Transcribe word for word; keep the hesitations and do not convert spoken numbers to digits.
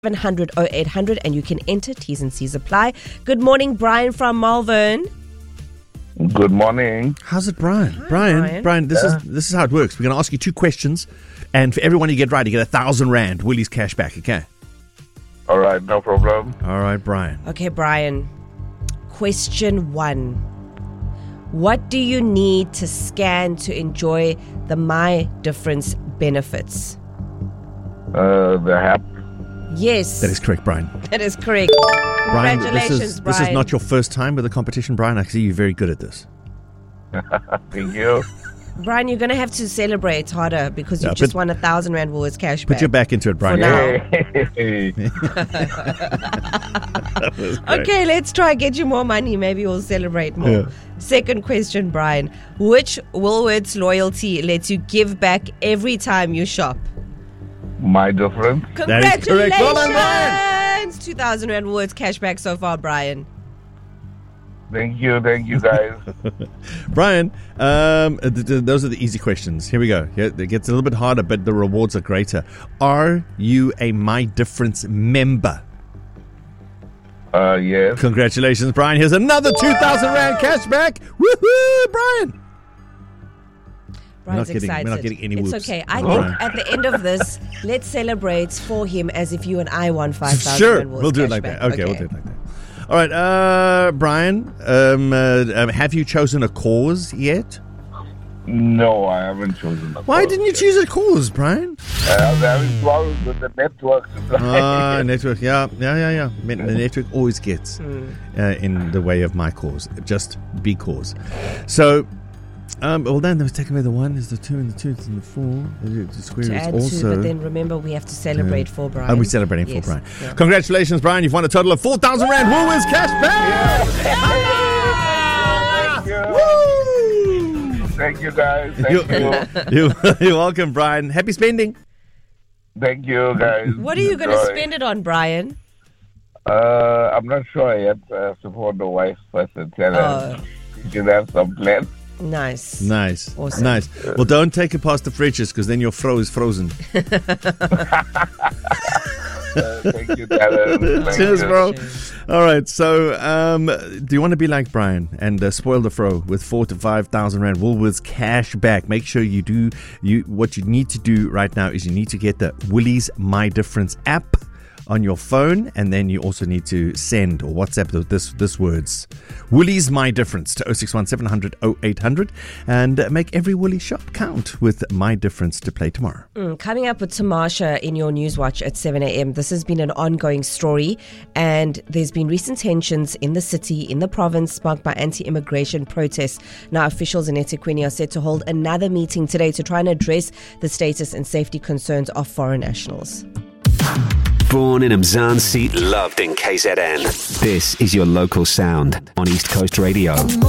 seven hundred oh eight hundred and you can enter. T's and C's apply. Good morning, Brian from Malvern. Good morning. How's it, Brian? Hi, Brian, Brian. Brian, this Yeah. is this is how it works. We're going to ask you two questions, and for everyone you get right, you get a thousand rand Willie's cash back. Okay. All right, no problem. All right, Brian. Okay, Brian. Question one. What do you need to scan to enjoy the My Difference benefits? Uh, the app. Yes. That is correct, Brian. That is correct. Brian, Congratulations, this is Brian. this is not your first time with the competition, Brian. I see you're very good at this. Thank you. Brian, you're going to have to celebrate harder because you Yeah, just put- won a thousand rand Woolworths cash Put back. your back into it, Brian. For now. Hey. That was great. Okay, let's try get you more money. Maybe we'll celebrate more. Yeah. Second question, Brian. Which Woolworths loyalty lets you give back every time you shop? My difference. That is correct. Well done, Congratulations! two thousand rand Woolworths cash back so far, Brian. Thank you. Thank you, guys. Brian, um, th- th- those are the easy questions. Here we go. Yeah, it gets a little bit harder, but the rewards are greater. Are you a My Difference member? Uh, yes. Congratulations, Brian. Here's another two thousand rand cash back. Woohoo, Brian. Brian's not getting- we're excited. not getting any it's whoops. okay. I All think right. at the end of this, let's celebrate for him as if you and I won five thousand Sure, rand Woolworths we'll do it cash like back. that. Okay, we'll do it like that. All right, uh, Brian, um, uh, um, have you chosen a cause yet? No, I haven't chosen. a Why course didn't you yet. choose a cause, Brian? Uh, I'm having problems with the network. Ah, network. Yeah, yeah, yeah, yeah. The network always gets uh, in the way of my cause. Just be cause. So, um, well, then let's take away the one. Is the two and the two and the four. The square To is add also. to, but then remember we have to celebrate for Brian. And we're celebrating Yes. for Brian. Yeah. Congratulations, Brian. You've won a total of four thousand rand Woolworths cash back. Thank you. Woo! Thank you, guys. Thank You- you. you- You're welcome, Brian. Happy spending. Thank you, guys. What are you going to Enjoy. spend it on, Brian? Uh, I'm not sure yet. Uh, support the wife first and tell her. Oh. She should have some plans. Nice. Nice. Awesome. Nice. Well, don't take it past the fridges because then your fro is frozen. Uh, thank you, Darren. Thank Cheers, you. bro. All right. So, um, do you want to be like Brian and uh, spoil the fro with four to five thousand rand Woolworths cash back? Make sure you do. You what you need to do right now is you need to get the Woolies My Difference app on your phone, and then you also need to send or WhatsApp the, this this words Woolies My Difference to oh six one seven hundred oh eight hundred and uh, make every Woolly shop count with My Difference to play tomorrow. Mm, coming up with Tamasha in your Newswatch at seven a.m. This has been an ongoing story, and there's been recent tensions in the city, in the province, sparked by anti-immigration protests. Now, officials in eThekwini are set to hold another meeting today to try and address the status and safety concerns of foreign nationals. Born in Mzansi, loved in K Z N. This is your local sound on East Coast Radio.